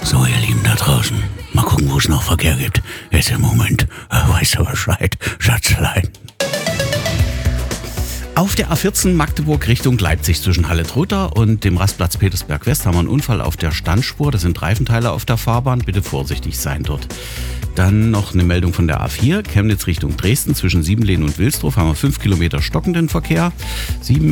So, ihr Lieben da draußen, mal gucken, wo es noch Verkehr gibt. Jetzt im Moment, weißt du Bescheid, Schatzlein. Auf der A14 Magdeburg Richtung Leipzig zwischen Halle-Trotha und dem Rastplatz Petersberg-West haben wir einen Unfall auf der Standspur. Das sind Reifenteile auf der Fahrbahn. Bitte vorsichtig sein dort. Dann noch eine Meldung von der A4, Chemnitz Richtung Dresden zwischen Siebenlehn und Wilsdorf haben wir 5 Kilometer stockenden Verkehr.